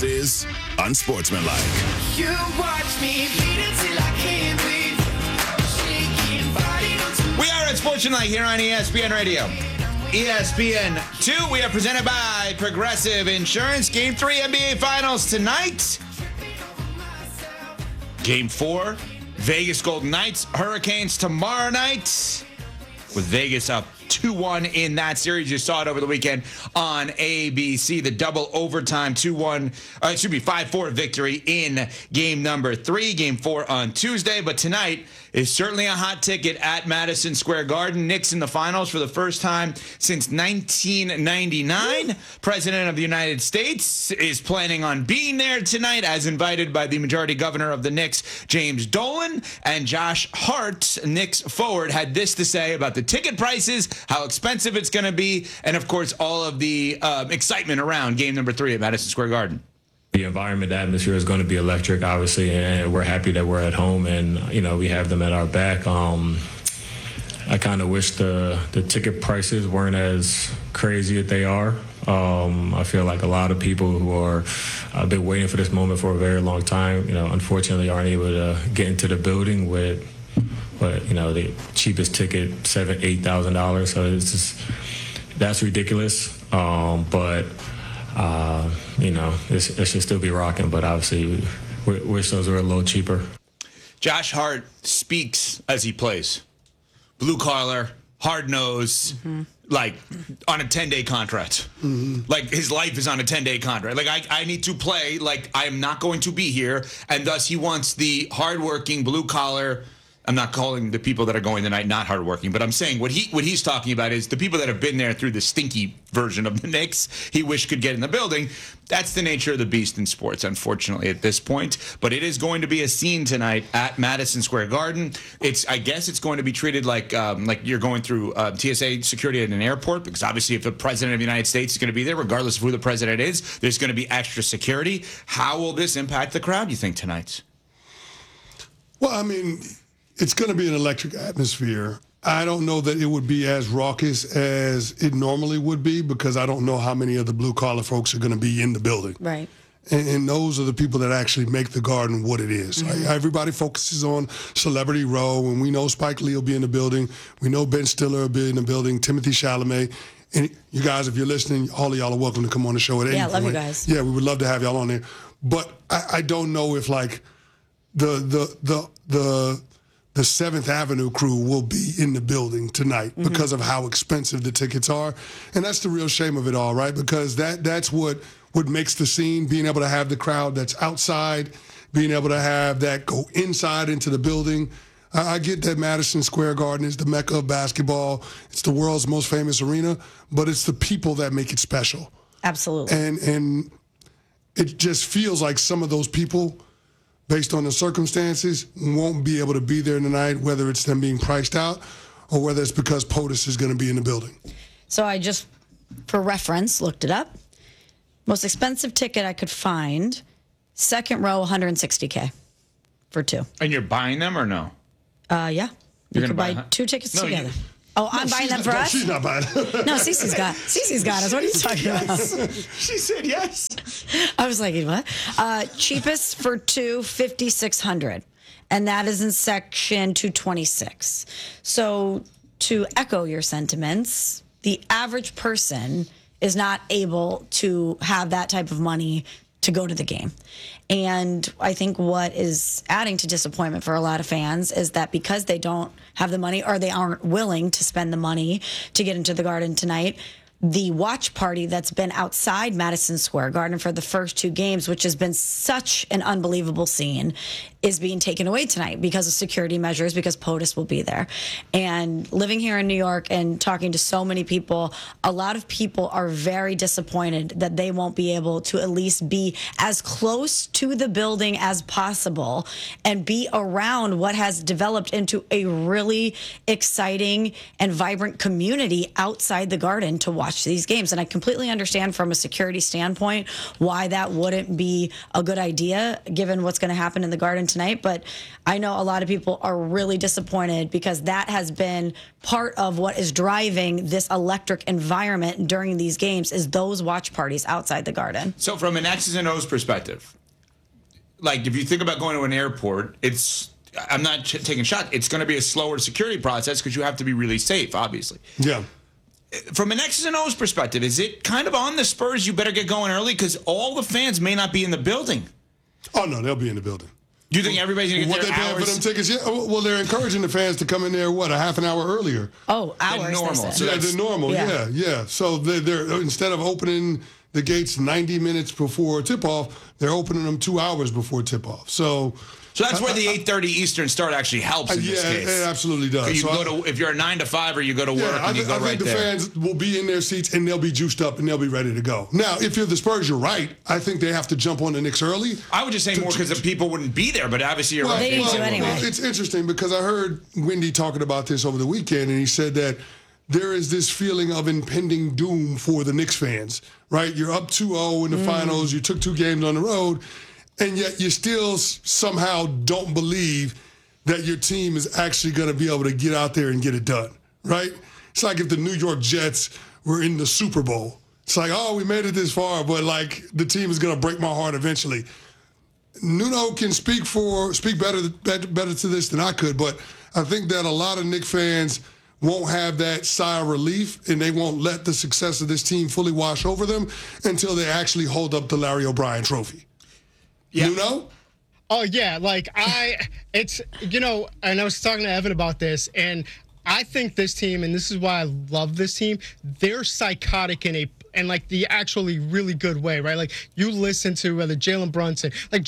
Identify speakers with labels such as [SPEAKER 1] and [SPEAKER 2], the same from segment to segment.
[SPEAKER 1] is unsportsmanlike.
[SPEAKER 2] You watch me bleed until I can't breathe. Shaking body until
[SPEAKER 3] We are at Sportsmanlike here on ESPN Radio. ESPN 2, we are presented by Progressive Insurance. Game 3 NBA Finals tonight. Game 4, Vegas Golden Knights, Hurricanes tomorrow night. With Vegas up 2-1 in that series. You saw it over the weekend on ABC. The double overtime 5-4 victory in game number 3. Game 4 on Tuesday. But tonight is certainly a hot ticket at Madison Square Garden. Knicks in the finals for the first time since 1999. President of the United States is planning on being there tonight as invited by the majority governor of the Knicks, James Dolan. And Josh Hart, Knicks forward, had this to say about the ticket prices, how expensive it's going to be, and, of course, all of the excitement around game number 3 at Madison Square Garden.
[SPEAKER 4] The environment, the atmosphere is going to be electric, obviously, and we're happy that we're at home and, we have them at our back. I kind of wish the ticket prices weren't as crazy as they are. I feel like a lot of people who have been waiting for this moment for a very long time, unfortunately aren't able to get into the building with the cheapest ticket, $7,000, $8,000. So it's just, that's ridiculous. It should still be rocking, but obviously we wish those were a little cheaper.
[SPEAKER 3] Josh Hart speaks as he plays. Blue collar, hard nose, like on a 10-day contract. Like his life is on a 10-day contract. Like I need to play like I am not going to be here, and thus he wants the hardworking blue collar. I'm not calling the people that are going tonight not hardworking, but I'm saying what he's talking about is the people that have been there through the stinky version of the Knicks he wished could get in the building. That's the nature of the beast in sports, unfortunately, at this point. But it is going to be a scene tonight at Madison Square Garden. I guess it's going to be treated like you're going through TSA security at an airport, because obviously if the president of the United States is going to be there, regardless of who the president is, there's going to be extra security. How will this impact the crowd, you think, tonight?
[SPEAKER 5] Well, it's going to be an electric atmosphere. I don't know that it would be as raucous as it normally would be, because I don't know how many of the blue-collar folks are going to be in the building.
[SPEAKER 6] Right.
[SPEAKER 5] And those are the people that actually make the Garden what it is. Everybody focuses on Celebrity Row, and we know Spike Lee will be in the building. We know Ben Stiller will be in the building, Timothy Chalamet. And you guys, if you're listening, all of y'all are welcome to come on the show at any point.
[SPEAKER 6] Yeah, love you guys.
[SPEAKER 5] Yeah, we would love to have y'all on there. But I don't know if, the 7th Avenue crew will be in the building tonight because of how expensive the tickets are. And that's the real shame of it all, right? Because that's what makes the scene, being able to have the crowd that's outside, being able to have that go inside into the building. I get that Madison Square Garden is the mecca of basketball. It's the world's most famous arena, but it's the people that make it special.
[SPEAKER 6] Absolutely.
[SPEAKER 5] And it just feels like some of those people, based on the circumstances, won't be able to be there tonight, whether it's them being priced out or whether it's because POTUS is going to be in the building.
[SPEAKER 6] So I just, for reference, looked it up. Most expensive ticket I could find, second row, $160K for 2.
[SPEAKER 3] And you're buying them or no?
[SPEAKER 6] Yeah. You could buy 2 tickets together. I'm buying them for us?
[SPEAKER 5] She's not buying them.
[SPEAKER 6] No, Cece's got us. What are you talking about?
[SPEAKER 3] She said yes.
[SPEAKER 6] I was like, what? Cheapest for 2, $5,600. And that is in section 226. So to echo your sentiments, the average person is not able to have that type of money to go to the game. And I think what is adding to disappointment for a lot of fans is that because they don't have the money, or they aren't willing to spend the money to get into the Garden tonight, the watch party that's been outside Madison Square Garden for the first 2 games, which has been such an unbelievable scene, is being taken away tonight because of security measures, because POTUS will be there. And living here in New York and talking to so many people, a lot of people are very disappointed that they won't be able to at least be as close to the building as possible and be around what has developed into a really exciting and vibrant community outside the Garden to watch watch these games. And I completely understand from a security standpoint why that wouldn't be a good idea given what's going to happen in the Garden tonight. But I know a lot of people are really disappointed because that has been part of what is driving this electric environment during these games is those watch parties outside the Garden.
[SPEAKER 3] So from an X's and O's perspective, like if you think about going to an airport, I'm not taking shots. It's going to be a slower security process because you have to be really safe, obviously.
[SPEAKER 5] Yeah.
[SPEAKER 3] From an X's and O's perspective, is it kind of on the Spurs? You better get going early because all the fans may not be in the building.
[SPEAKER 5] Oh, no, they'll be in the building.
[SPEAKER 3] Do you think everybody's going to
[SPEAKER 5] What
[SPEAKER 3] get
[SPEAKER 5] they
[SPEAKER 3] their
[SPEAKER 5] paying for
[SPEAKER 3] hours?
[SPEAKER 5] them tickets? Yeah. Well, they're encouraging the fans to come in there, a half an hour earlier?
[SPEAKER 6] Oh, hours.
[SPEAKER 3] normal.
[SPEAKER 6] They said.
[SPEAKER 3] So
[SPEAKER 5] Yeah,
[SPEAKER 3] that's-
[SPEAKER 5] they're normal.
[SPEAKER 6] Yeah.
[SPEAKER 5] Yeah. So they're instead of opening the gates 90 minutes before tip-off, they're opening them 2 hours before tip-off. So
[SPEAKER 3] that's where the 8:30 Eastern start actually helps in this case.
[SPEAKER 5] it absolutely does.
[SPEAKER 3] You
[SPEAKER 5] So
[SPEAKER 3] go to if you're a 9 to 5 or you go to work and you go
[SPEAKER 5] I
[SPEAKER 3] right
[SPEAKER 5] think the
[SPEAKER 3] there.
[SPEAKER 5] fans will be in their seats and they'll be juiced up and they'll be ready to go. Now, if you're the Spurs, you're right. I think they have to jump on the Knicks early.
[SPEAKER 3] I would just say more because the people wouldn't be there, but obviously you're right.
[SPEAKER 6] They need to anyway.
[SPEAKER 5] It's interesting because I heard Wendy talking about this over the weekend, and he said that there is this feeling of impending doom for the Knicks fans, right? You're up 2-0 in the finals. You took 2 games on the road, and yet you still somehow don't believe that your team is actually going to be able to get out there and get it done, right? It's like if the New York Jets were in the Super Bowl. It's like, oh, we made it this far, but like the team is going to break my heart eventually. Nuno can speak better to this than I could, but I think that a lot of Knicks fans won't have that sigh of relief, and they won't let the success of this team fully wash over them until they actually hold up the Larry O'Brien trophy.
[SPEAKER 3] Yeah.
[SPEAKER 5] Nuno?
[SPEAKER 7] Oh yeah, like and I was talking to Evan about this, and I think this team, and this is why I love this team, they're psychotic in like the actually really good way, right? Like you listen to whether Jalen Brunson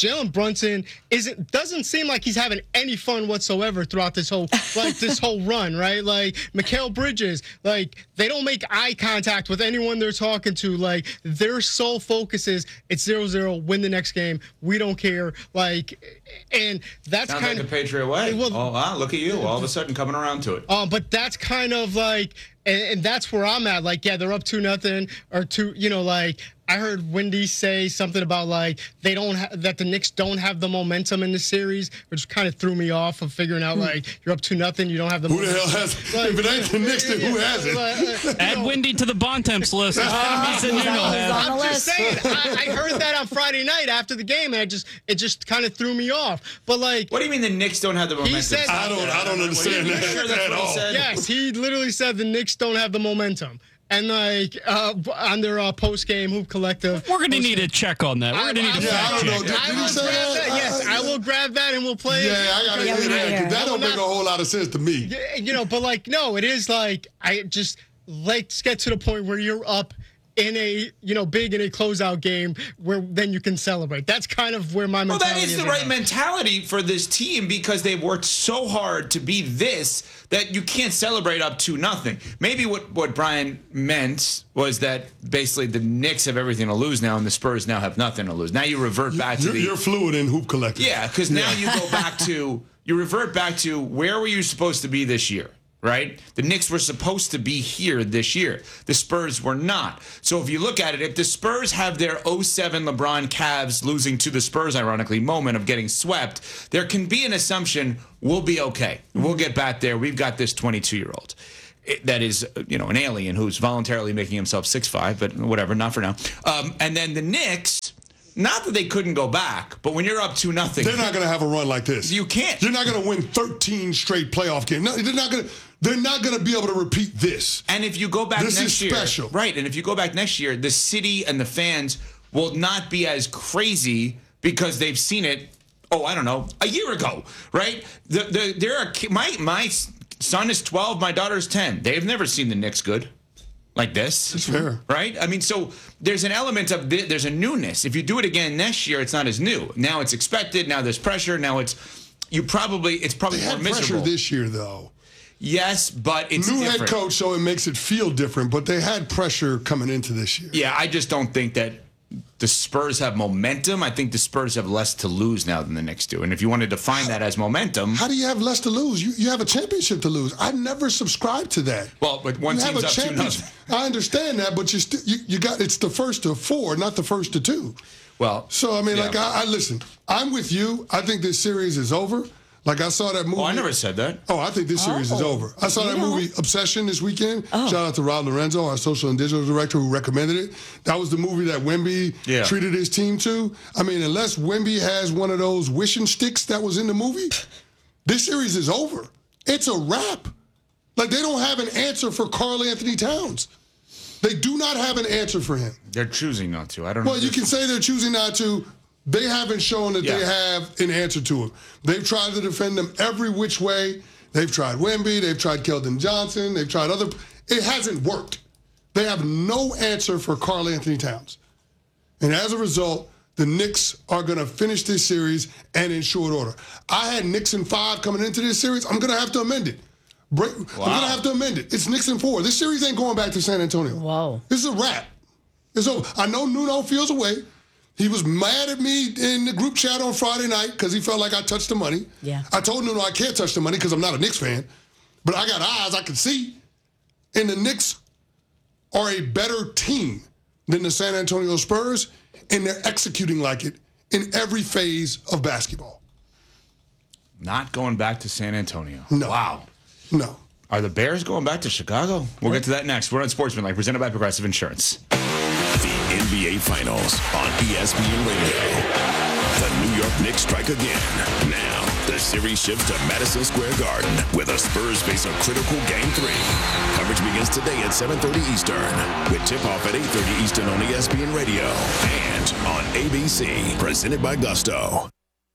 [SPEAKER 7] doesn't seem like he's having any fun whatsoever throughout this whole run, right? Like Mikal Bridges, like they don't make eye contact with anyone they're talking to. Like their sole focus is it's 0-0, win the next game. We don't care. Like, and that's
[SPEAKER 3] Sounds
[SPEAKER 7] kind
[SPEAKER 3] like
[SPEAKER 7] of
[SPEAKER 3] the Patriot way.
[SPEAKER 7] Well,
[SPEAKER 3] oh, wow, look at you. All of a sudden coming around to it.
[SPEAKER 7] but that's kind of like, and that's where I'm at. Like, yeah, they're up 2-0 or 2. Like I heard Wendy say something about like that the Knicks don't have the momentum in the series, which kind of threw me off of figuring out like you're up 2-0, you don't have the
[SPEAKER 5] Who the
[SPEAKER 7] momentum.
[SPEAKER 5] hell has it? If it ain't the Knicks, then who has it?
[SPEAKER 8] Add Wendy to the Bontemps list. It's enemies that
[SPEAKER 6] He's
[SPEAKER 8] Nuno
[SPEAKER 6] on
[SPEAKER 8] has.
[SPEAKER 6] the
[SPEAKER 7] I'm
[SPEAKER 6] list.
[SPEAKER 7] just saying, I heard that on Friday night after the game, and it just kind of threw me off. But like,
[SPEAKER 3] What do you mean the Knicks don't have the momentum?
[SPEAKER 7] said-
[SPEAKER 5] I don't understand that
[SPEAKER 3] Sure that's
[SPEAKER 5] at
[SPEAKER 3] what he
[SPEAKER 5] all.
[SPEAKER 3] said?
[SPEAKER 7] yes, he literally said the Knicks don't have the momentum. And like on their post game Hoop Collective,
[SPEAKER 8] We're going to need a check on that. We're going to need a
[SPEAKER 5] Yeah, I
[SPEAKER 8] fact
[SPEAKER 5] don't know.
[SPEAKER 8] check.
[SPEAKER 7] I
[SPEAKER 5] Did he
[SPEAKER 7] will
[SPEAKER 5] say
[SPEAKER 7] grab
[SPEAKER 5] that?
[SPEAKER 7] that. Yes, I will grab that and we'll play
[SPEAKER 5] Yeah,
[SPEAKER 7] it.
[SPEAKER 5] I gotta
[SPEAKER 6] Yeah,
[SPEAKER 5] hear
[SPEAKER 6] we
[SPEAKER 5] that
[SPEAKER 6] need to
[SPEAKER 5] 'cause that
[SPEAKER 7] hear
[SPEAKER 5] don't
[SPEAKER 7] it.
[SPEAKER 5] make a whole lot of sense to me.
[SPEAKER 7] But like, no, it is like let's get to the point where you're up in a big in a closeout game where then you can celebrate. That's kind of where my
[SPEAKER 3] Well,
[SPEAKER 7] mentality
[SPEAKER 3] that is the
[SPEAKER 7] right
[SPEAKER 3] right
[SPEAKER 7] now.
[SPEAKER 3] mentality for this team because they've worked so hard to be this that you can't celebrate up 2-0. Maybe what Brian meant was that basically the Knicks have everything to lose now and the Spurs now have nothing to lose. Now you revert back to
[SPEAKER 5] You're fluid in Hoop Collective.
[SPEAKER 3] Yeah, because now you go back to you revert back to where were you supposed to be this year? Right? The Knicks were supposed to be here this year. The Spurs were not. So if you look at it, if the Spurs have their 07 LeBron Cavs losing to the Spurs, ironically, moment of getting swept, there can be an assumption we'll be okay. We'll get back there. We've got this 22-year-old. That is, an alien who's voluntarily making himself 6'5", but whatever, not for now. And then the Knicks, not that they couldn't go back, but when you're up 2-0,
[SPEAKER 5] They're not going to have a run like this.
[SPEAKER 3] You can't.
[SPEAKER 5] You're not going to win 13 straight playoff games. No, they're not going to be able to repeat this.
[SPEAKER 3] And if you go back
[SPEAKER 5] This
[SPEAKER 3] next
[SPEAKER 5] is
[SPEAKER 3] year,
[SPEAKER 5] special.
[SPEAKER 3] right? And if you go back next year, the city and the fans will not be as crazy because they've seen it. Oh, I don't know, a year ago, right? My son is 12, my daughter's 10. They've never seen the Knicks good like this.
[SPEAKER 5] It's fair.
[SPEAKER 3] Right? I mean, so there's an element of there's a newness. If you do it again next year, it's not as new. Now it's expected. Now there's pressure. Now it's probably
[SPEAKER 5] They
[SPEAKER 3] more
[SPEAKER 5] had
[SPEAKER 3] miserable.
[SPEAKER 5] pressure this year, though.
[SPEAKER 3] Yes, but it's
[SPEAKER 5] New
[SPEAKER 3] different.
[SPEAKER 5] head coach, so it makes it feel different, but they had pressure coming into this year.
[SPEAKER 3] Yeah, I just don't think that the Spurs have momentum. I think the Spurs have less to lose now than the Knicks do. And if you want to define that as momentum,
[SPEAKER 5] How do you have less to lose? You have a championship to lose. I never subscribed to that.
[SPEAKER 3] well, but one
[SPEAKER 5] You have
[SPEAKER 3] team's
[SPEAKER 5] a
[SPEAKER 3] up 2-0.
[SPEAKER 5] championship. I understand that, but you got it's the first to 4, not the first to 2.
[SPEAKER 3] Well,
[SPEAKER 5] So I mean,
[SPEAKER 3] yeah.
[SPEAKER 5] like I listen. I'm with you. I think this series is over. Like I saw that movie.
[SPEAKER 3] I never said that.
[SPEAKER 5] Oh, I think this series is over. I saw that movie Obsession this weekend. Shout out to Rob Lorenzo, our social and digital director, who recommended it. That was the movie that Wemby treated his team to. I mean, unless Wemby has one of those wishing sticks that was in the movie, this series is over. It's a wrap. Like, they don't have an answer for Karl Anthony Towns. They do not have an answer for him.
[SPEAKER 3] They're choosing not to. I don't know.
[SPEAKER 5] Well, you can say they're choosing not to. They haven't shown that they have an answer to him. They've tried to defend him every which way. They've tried Wemby. They've tried Keldon Johnson. They've tried other. It hasn't worked. They have no answer for Karl Anthony Towns. And as a result, the Knicks are going to finish this series and in short order. I had Knicks in 5 coming into this series. I'm going to have to amend it. I'm going to have to amend it. It's Knicks in 4. This series ain't going back to San Antonio.
[SPEAKER 6] Whoa.
[SPEAKER 5] This is a wrap. It's over. I know Nuno feels away. He was mad at me in the group chat on Friday night because he felt like I touched the money.
[SPEAKER 6] Yeah.
[SPEAKER 5] I told Nuno I can't touch the money because I'm not a Knicks fan. But I got eyes I can see. And the Knicks are a better team than the San Antonio Spurs, and they're executing like it in every phase of basketball.
[SPEAKER 3] Not going back to San Antonio.
[SPEAKER 5] No.
[SPEAKER 3] Wow.
[SPEAKER 5] No.
[SPEAKER 3] Are the Bears going back to Chicago? We'll get to that next. We're on Sportsmanlike, presented by Progressive Insurance.
[SPEAKER 1] The NBA Finals on ESPN Radio. The New York Knicks strike again. Now, the series shifts to Madison Square Garden, where the Spurs face a critical Game 3. Coverage begins today at 7:30 Eastern, with tip-off at 8:30 Eastern on ESPN Radio and on ABC, presented by Gusto.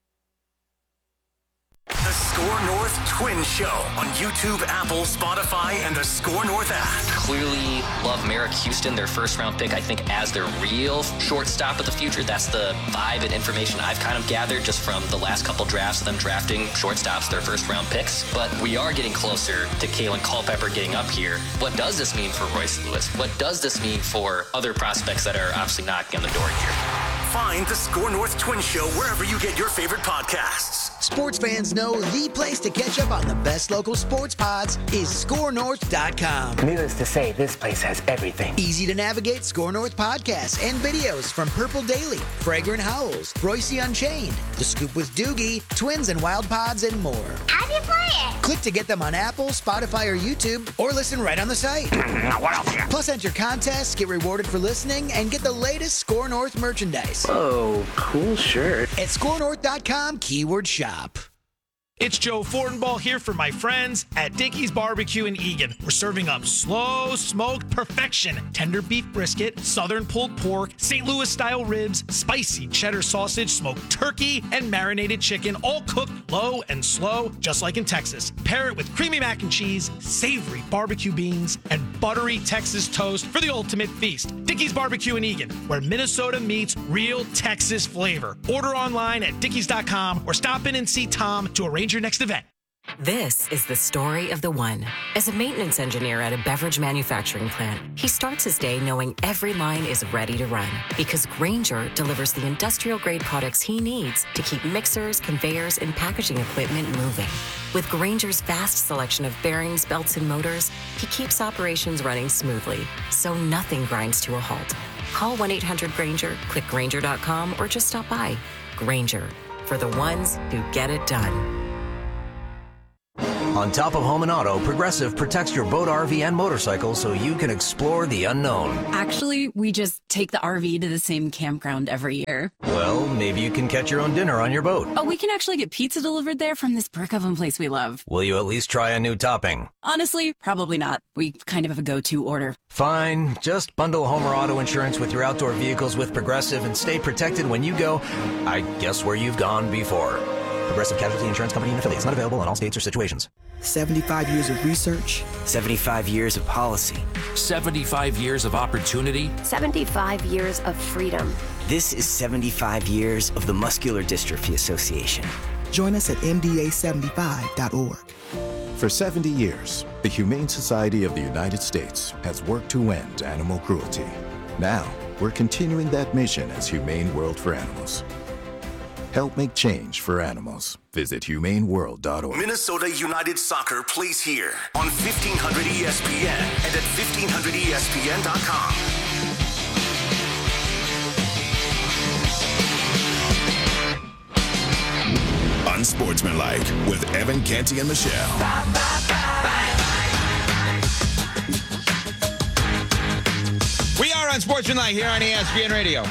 [SPEAKER 9] The Score North Twin Show on YouTube, Apple, Spotify, and the Score North app.
[SPEAKER 10] Clearly love Merrick Houston, their first-round pick, I think, as their real shortstop of the future. That's the vibe and information I've kind of gathered just from the last couple drafts of them drafting shortstops, their first-round picks. But we are getting closer to Kalen Culpepper getting up here. What does this mean for Royce Lewis? What does this mean for other prospects that are obviously knocking on the door here?
[SPEAKER 9] Find the Score North Twin Show wherever you get your favorite podcasts.
[SPEAKER 11] Sports fans know the place to catch up on the best local sports pods is ScoreNorth.com.
[SPEAKER 12] Needless to say, this place has everything.
[SPEAKER 11] Easy to navigate Score North podcasts and videos from Purple Daily, Fragrant Howls, Royce Unchained, The Scoop with Doogie, Twins and Wild Pods, and more.
[SPEAKER 13] How do you play it?
[SPEAKER 11] Click to get them on Apple, Spotify, or YouTube, or listen right on the site.
[SPEAKER 12] What else?
[SPEAKER 11] Plus, enter contests, get rewarded for listening, and get the latest Score North merchandise.
[SPEAKER 12] Oh, cool shirt.
[SPEAKER 11] At ScoreNorth.com, keyword shop.
[SPEAKER 14] It's Joe Fortenbaugh here for my friends at Dickey's Barbecue in Eagan. We're serving up slow smoked perfection, tender beef brisket, southern pulled pork, St. Louis style ribs, spicy cheddar sausage, smoked turkey, and marinated chicken, all cooked low and slow, just like in Texas. Pair it with creamy mac and cheese, savory barbecue beans, and buttery Texas toast for the ultimate feast. Dickey's Barbecue in Eagan, where Minnesota meets real Texas flavor. Order online at dickeys.com or stop in and see Tom to arrange your next event.
[SPEAKER 15] This is the story of the one. As a maintenance engineer at a beverage manufacturing plant, he starts his day knowing every line is ready to run because Grainger delivers the industrial-grade products he needs to keep mixers, conveyors, and packaging equipment moving. With Grainger's vast selection of bearings, belts, and motors, he keeps operations running smoothly, so nothing grinds to a halt. Call 1-800-GRAINGER, click Grainger.com, or just stop by. Grainger, for the ones who get it done.
[SPEAKER 16] On top of home and auto, Progressive protects your boat, RV, and motorcycle so you can explore the unknown.
[SPEAKER 17] Actually, we just take the RV to the same campground every year.
[SPEAKER 16] Well, maybe you can catch your own dinner on your boat.
[SPEAKER 17] Oh, we can actually get pizza delivered there from this brick oven place we love.
[SPEAKER 16] Will you at least try a new topping?
[SPEAKER 17] Honestly, probably not. We kind of have a go-to order.
[SPEAKER 16] Fine. Just bundle home or auto insurance with your outdoor vehicles with Progressive and stay protected when you go, I guess, where you've gone before. Progressive Casualty Insurance Company and affiliates. Not available in all states or situations.
[SPEAKER 18] 75 years of research.
[SPEAKER 19] 75 years of policy.
[SPEAKER 20] 75 years of opportunity.
[SPEAKER 21] 75 years of freedom.
[SPEAKER 19] This is 75 years of the Muscular Dystrophy Association.
[SPEAKER 18] Join us at MDA75.org.
[SPEAKER 22] For 70 years, the Humane Society of the United States has worked to end animal cruelty. Now, we're continuing that mission as Humane World for Animals. Help make change for animals. Visit humaneworld.org.
[SPEAKER 9] Minnesota United Soccer plays here on 1500 ESPN and at 1500ESPN.com.
[SPEAKER 1] Unsportsmanlike with Evan Canty and Michelle.
[SPEAKER 3] We are Unsportsmanlike here on ESPN Radio.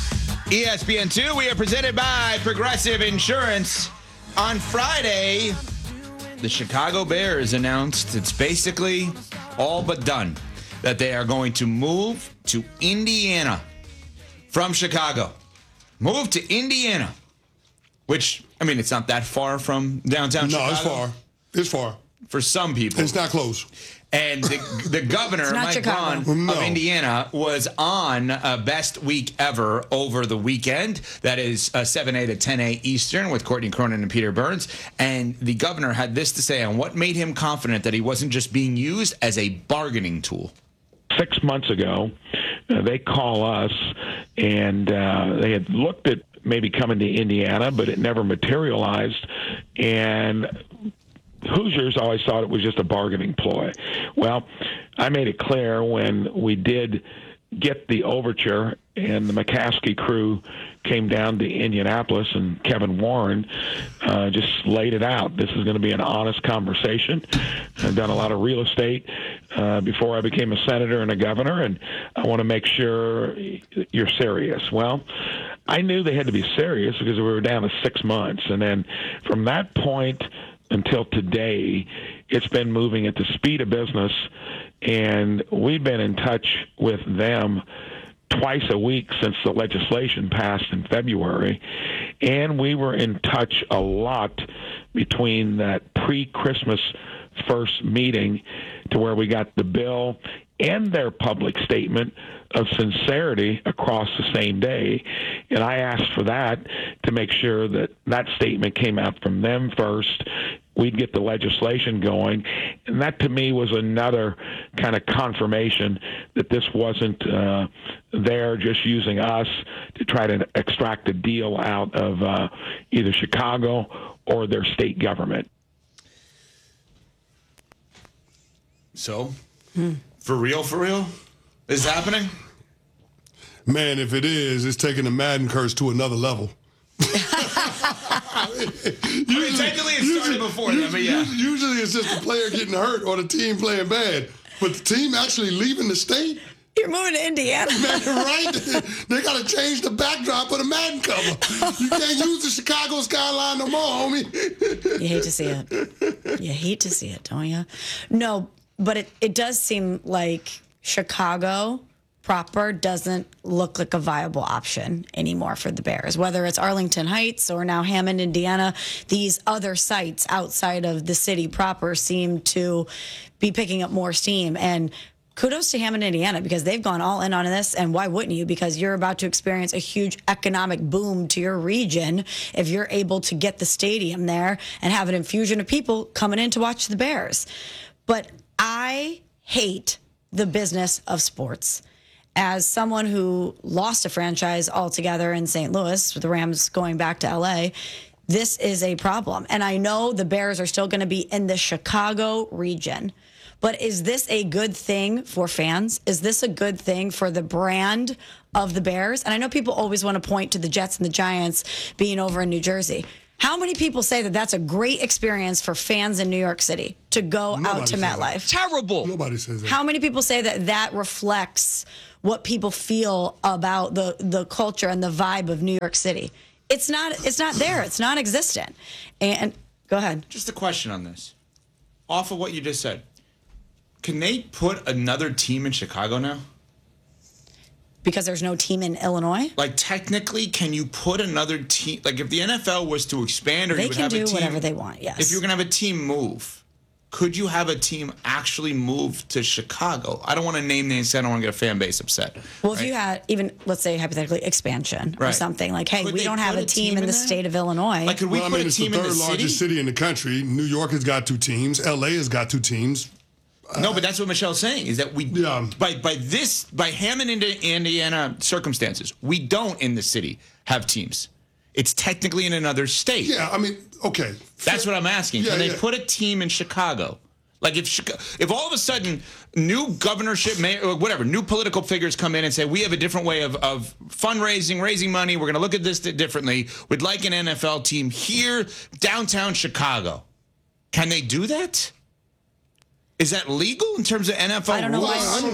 [SPEAKER 3] ESPN2, we are presented by Progressive Insurance. On Friday, the Chicago Bears announced it's basically all but done, that they are going to move to Indiana from Chicago. Move to Indiana, which, I mean, it's not that far from downtown Chicago.
[SPEAKER 5] No, it's far. It's far.
[SPEAKER 3] For some people.
[SPEAKER 5] It's not close.
[SPEAKER 3] And the governor,
[SPEAKER 6] not
[SPEAKER 3] Mike
[SPEAKER 6] Chicago.
[SPEAKER 3] Braun
[SPEAKER 5] No.
[SPEAKER 3] of Indiana, was on Best Week Ever over the weekend. That is 7A to 10A Eastern with Courtney Cronin and Peter Burns. And the governor had this to say on what made him confident that he wasn't just being used as a bargaining tool.
[SPEAKER 2] 6 months ago, they call us, and they had looked at maybe coming to Indiana, but it never materialized. And Hoosiers always thought it was just a bargaining ploy. Well, I made it clear when we did get the overture and the McCaskey crew came down to Indianapolis, and Kevin Warren just laid it out. This is going to be an honest conversation. I've done a lot of real estate before I became a senator and a governor, and I want to make sure you're serious. Well, I knew they had to be serious because we were down to 6 months. And then from that point until today, it's been moving at the speed of business, and we've been in touch with them twice a week since the legislation passed in February, and we were in touch a lot between that pre-Christmas first meeting to where we got the bill and their public statement of sincerity across the same day. And I asked for that to make sure that that statement came out from them first. We'd get the legislation going. And that, to me, was another kind of confirmation that this wasn't there just using us to try to extract a deal out of either Chicago or their state government.
[SPEAKER 3] So, for real, is it happening?
[SPEAKER 5] Man, if it is, it's taking the Madden curse to another level.
[SPEAKER 3] Technically it started before that, but yeah.
[SPEAKER 5] Usually it's just the player getting hurt or the team playing bad. But the team actually leaving the state?
[SPEAKER 6] You're moving to Indiana.
[SPEAKER 5] Man, right? They got to change the backdrop of the Madden cover. You can't use the Chicago skyline no more, homie.
[SPEAKER 6] You hate to see it. You hate to see it, don't you? No, but it does seem like Chicago proper doesn't look like a viable option anymore for the Bears. Whether it's Arlington Heights or now Hammond, Indiana, these other sites outside of the city proper seem to be picking up more steam. And kudos to Hammond, Indiana, because they've gone all in on this. And why wouldn't you? Because you're about to experience a huge economic boom to your region if you're able to get the stadium there and have an infusion of people coming in to watch the Bears. But I hate the business of sports. As someone who lost a franchise altogether in St. Louis, with the Rams going back to LA, this is a problem. And I know the Bears are still going to be in the Chicago region. But is this a good thing for fans? Is this a good thing for the brand of the Bears? And I know people always want to point to the Jets and the Giants being over in New Jersey. How many people say that that's a great experience for fans in New York City to go out to MetLife?
[SPEAKER 3] Terrible.
[SPEAKER 5] Nobody says that.
[SPEAKER 6] How many people say that that reflects what people feel about the culture and the vibe of New York City? It's not there. It's non-existent. And go ahead.
[SPEAKER 3] Just a question on this. Off of what you just said, can they put another team in Chicago now?
[SPEAKER 6] Because there's no team in Illinois?
[SPEAKER 3] Like, technically, can you put another team? Like, if the NFL was to expand or
[SPEAKER 6] They
[SPEAKER 3] you would
[SPEAKER 6] can
[SPEAKER 3] have a
[SPEAKER 6] do
[SPEAKER 3] team,
[SPEAKER 6] whatever they want, yes.
[SPEAKER 3] If you're going to have a team move, could you have a team actually move to Chicago? I don't want to name names. I don't want to get a fan base upset.
[SPEAKER 6] Well, if you had even, let's say, hypothetically, expansion or
[SPEAKER 3] Right.
[SPEAKER 6] something, like, hey,
[SPEAKER 3] Could
[SPEAKER 6] we
[SPEAKER 3] they
[SPEAKER 6] don't have
[SPEAKER 3] put
[SPEAKER 6] a team in the
[SPEAKER 3] there?
[SPEAKER 6] state of Illinois.
[SPEAKER 3] Like, could we put a
[SPEAKER 5] it's
[SPEAKER 3] team
[SPEAKER 5] the
[SPEAKER 3] in
[SPEAKER 5] third
[SPEAKER 3] the city?
[SPEAKER 5] largest city in the country. New York has got 2 teams. LA has got 2 teams.
[SPEAKER 3] No, but that's what Michelle's saying, is that we, by Hammond, Indiana circumstances, we don't in the city have teams. It's technically in another state.
[SPEAKER 5] Yeah, I mean, okay.
[SPEAKER 3] That's what I'm asking. Can they put a team in Chicago? Like if all of a sudden new governorship, or whatever, new political figures come in and say, we have a different way of fundraising, raising money, we're going to look at this differently, we'd like an NFL team here, downtown Chicago. Can they do that? Is that legal in terms of NFL rules?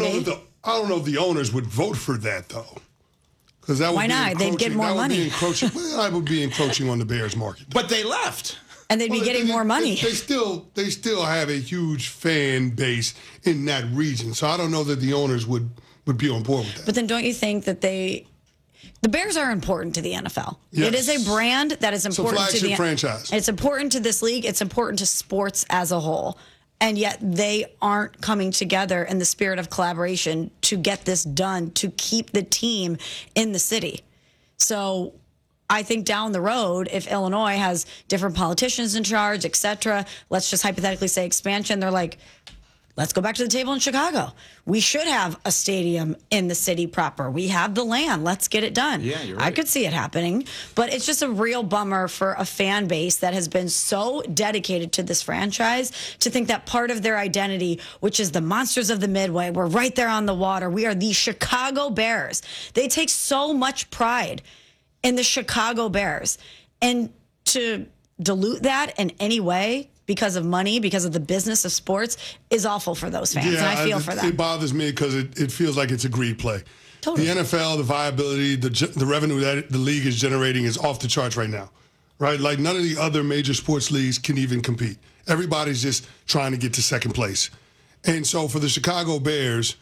[SPEAKER 5] I don't know if the owners would vote for that, though. Because that would
[SPEAKER 6] Why not? They'd get more money.
[SPEAKER 5] I would be encroaching on the Bears market.
[SPEAKER 3] But they left.
[SPEAKER 6] And they'd be getting more money.
[SPEAKER 5] They still have a huge fan base in that region. So I don't know that the owners would be on board with that.
[SPEAKER 6] But then don't you think that the Bears are important to the NFL?
[SPEAKER 5] Yes.
[SPEAKER 6] It is a brand that is important
[SPEAKER 5] to the franchise.
[SPEAKER 6] It's important to this league. It's important to sports as a whole. And yet they aren't coming together in the spirit of collaboration to get this done, to keep the team in the city. So I think down the road, if Illinois has different politicians in charge, et cetera, let's just hypothetically say expansion, they're like, let's go back to the table in Chicago. We should have a stadium in the city proper. We have the land. Let's get it done.
[SPEAKER 3] Yeah, you're right.
[SPEAKER 6] I could see it happening. But it's just a real bummer for a fan base that has been so dedicated to this franchise to think that part of their identity, which is the Monsters of the Midway, we're right there on the water. We are the Chicago Bears. They take so much pride in the Chicago Bears. And to dilute that in any way because of money, because of the business of sports, is awful for those fans. And I feel for them.
[SPEAKER 5] It bothers me because it feels like it's a greed play.
[SPEAKER 6] Totally.
[SPEAKER 5] The NFL, the viability, the revenue that the league is generating is off the charts right now, right? Like none of the other major sports leagues can even compete. Everybody's just trying to get to second place. And so for the Chicago Bears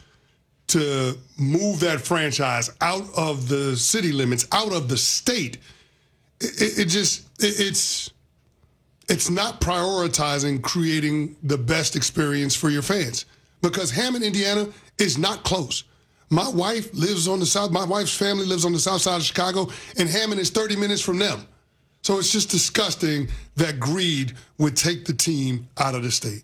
[SPEAKER 5] to move that franchise out of the city limits, out of the state, it's not prioritizing creating the best experience for your fans, because Hammond, Indiana is not close. My wife lives on the south. My wife's family lives on the south side of Chicago, and Hammond is 30 minutes from them. So it's just disgusting that greed would take the team out of the state.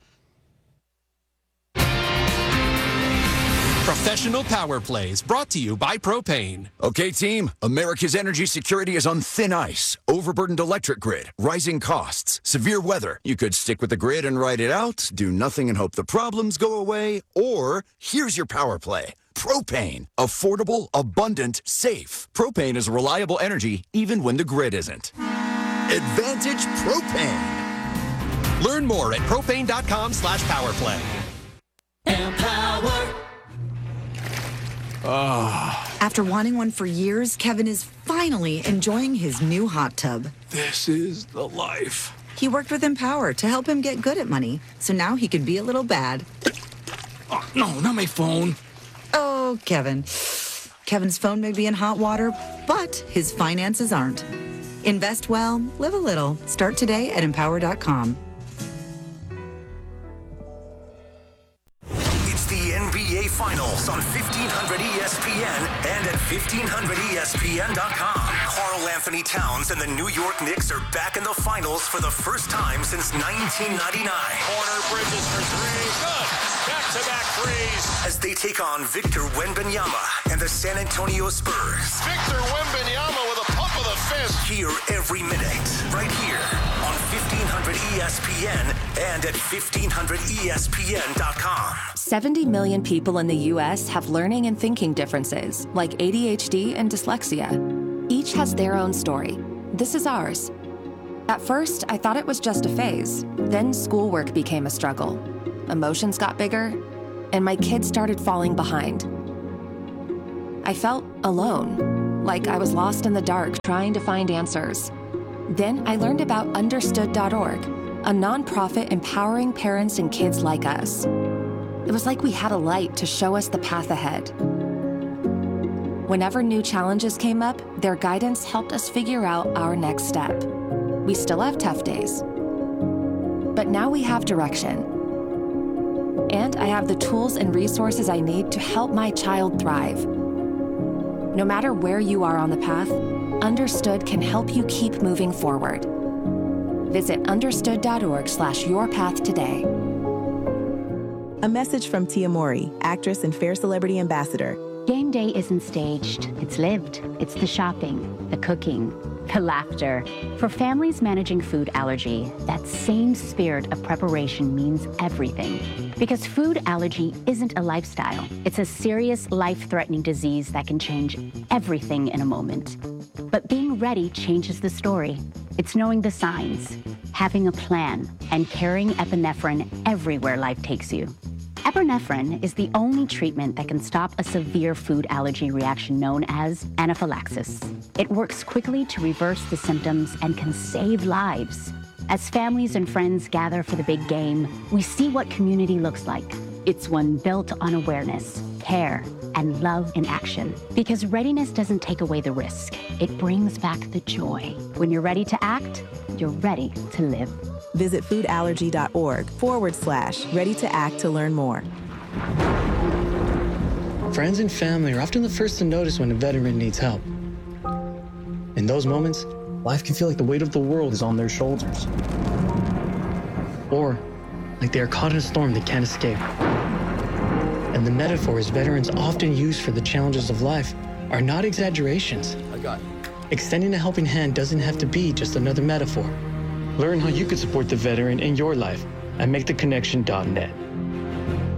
[SPEAKER 4] Professional Power Plays, brought to you by Propane.
[SPEAKER 13] Okay, team, America's energy security is on thin ice. Overburdened electric grid, rising costs, severe weather. You could stick with the grid and ride it out, do nothing and hope the problems go away, or here's your power play. Propane. Affordable, abundant, safe. Propane is reliable energy even when the grid isn't. Advantage Propane.
[SPEAKER 4] Learn more at propane.com/powerplay.
[SPEAKER 23] Empower.
[SPEAKER 24] After wanting one for years, Kevin is finally enjoying his new hot tub.
[SPEAKER 4] This is the life.
[SPEAKER 24] He worked with Empower to help him get good at money, so now he can be a little bad.
[SPEAKER 4] Oh, no, not my phone.
[SPEAKER 24] Oh, Kevin. Kevin's phone may be in hot water, but his finances aren't. Invest well, live a little. Start today at Empower.com.
[SPEAKER 9] The NBA Finals on 1500 ESPN and at 1500ESPN.com. Karl Anthony Towns and the New York Knicks are back in the finals for the first time since 1999.
[SPEAKER 25] Corner, Bridges for three. Good. Back-to-back threes.
[SPEAKER 9] As they take on Victor Wembanyama and the San Antonio Spurs.
[SPEAKER 25] Victor Wembanyama with a pump of the fist.
[SPEAKER 9] Hear every minute right here on 1500 ESPN and at 1500ESPN.com.
[SPEAKER 26] 70 million people in the U.S. have learning and thinking differences, like ADHD and dyslexia. Each has their own story. This is ours. At first, I thought it was just a phase. Then schoolwork became a struggle. Emotions got bigger, and my kids started falling behind. I felt alone, like I was lost in the dark trying to find answers. Then I learned about Understood.org, a nonprofit empowering parents and kids like us. It was like we had a light to show us the path ahead. Whenever new challenges came up, their guidance helped us figure out our next step. We still have tough days, but now we have direction. And I have the tools and resources I need to help my child thrive. No matter where you are on the path, Understood can help you keep moving forward. Visit understood.org/yourpath today.
[SPEAKER 7] A message from Tia Mori, actress and Fair Celebrity Ambassador.
[SPEAKER 8] Game day isn't staged, it's lived. It's the shopping, the cooking, the laughter. For families managing food allergy, that same spirit of preparation means everything. Because food allergy isn't a lifestyle. It's a serious, life-threatening disease that can change everything in a moment. But being ready changes the story. It's knowing the signs, having a plan, and carrying epinephrine everywhere life takes you. Epinephrine is the only treatment that can stop a severe food allergy reaction known as anaphylaxis. It works quickly to reverse the symptoms and can save lives. As families and friends gather for the big game, we see what community looks like. It's one built on awareness, care, and love in action. Because readiness doesn't take away the risk. It brings back the joy. When you're ready to act, you're ready to live.
[SPEAKER 7] Visit foodallergy.org/ready to act to learn more.
[SPEAKER 10] Friends and family are often the first to notice when a veteran needs help. In those moments, life can feel like the weight of the world is on their shoulders. Or like they are caught in a storm they can't escape. And the metaphors veterans often use for the challenges of life are not exaggerations. Extending a helping hand doesn't have to be just another metaphor. Learn how you could support the veteran in your life at MakeTheConnection.net.